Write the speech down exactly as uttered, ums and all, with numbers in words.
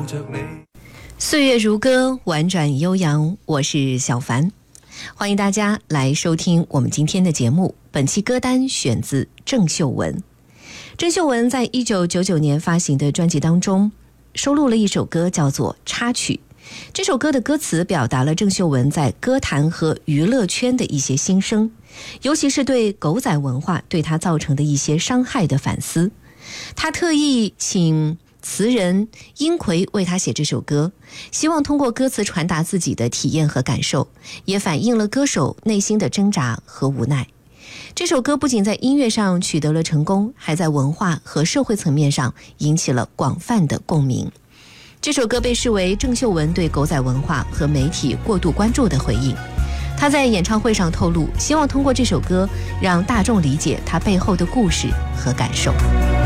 着你。 岁月如歌，婉转悠扬，我是小凡，欢迎大家来收听我们今天的节目。本期歌单选自郑秀文。郑秀文在一九九九年发行的专辑当中收录了一首歌，叫做《插曲》。这首歌的歌词表达了郑秀文在歌坛和娱乐圈的一些心声，尤其是对狗仔文化对她造成的一些伤害的反思。她特意请词人殷葵为他写这首歌，希望通过歌词传达自己的体验和感受，也反映了歌手内心的挣扎和无奈。这首歌不仅在音乐上取得了成功，还在文化和社会层面上引起了广泛的共鸣。这首歌被视为郑秀文对狗仔文化和媒体过度关注的回应。她在演唱会上透露，希望通过这首歌让大众理解她背后的故事和感受。